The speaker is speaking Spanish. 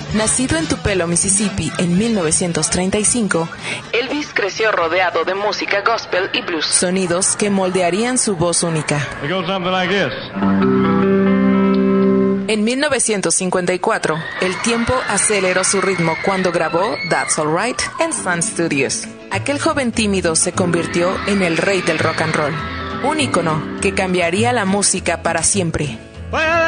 Nacido en Tupelo, Mississippi, en 1935, Elvis creció rodeado de música gospel y blues, sonidos que moldearían su voz única. It goes something like this. En 1954, el tiempo aceleró su ritmo cuando grabó That's Alright en Sun Studios. Aquel joven tímido se convirtió en el rey del rock and roll, un ícono que cambiaría la música para siempre. Well,